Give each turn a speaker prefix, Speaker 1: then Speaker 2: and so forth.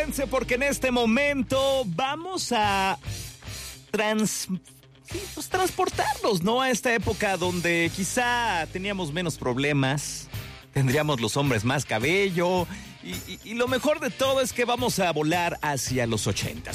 Speaker 1: Porque en este momento vamos a transportarnos, ¿no? A esta época donde quizá teníamos menos problemas, tendríamos los hombres más cabello y lo mejor de todo es que vamos a volar hacia los 80.